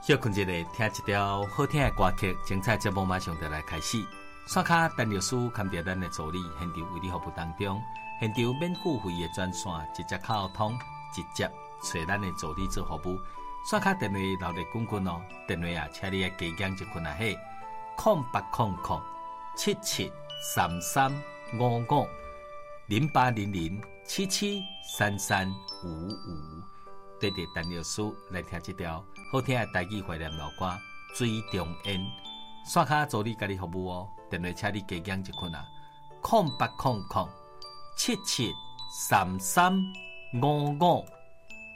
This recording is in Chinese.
休困一下，听一条好听的歌曲，精彩节目马上就来开始。刷卡陈律师看着咱的助理，现场为你服务当中，现场免付费的专线，直接卡通，直接找咱的助理做服务。刷卡电话留咧滚滚哦，电话啊，请你来加减一困啊嘿，0800773355，0800773355。对着陈律师来听这条好听的台语怀念老歌《水中烟》，刷卡助理甲你服务哦，电话请你加减一困啊，0800773355。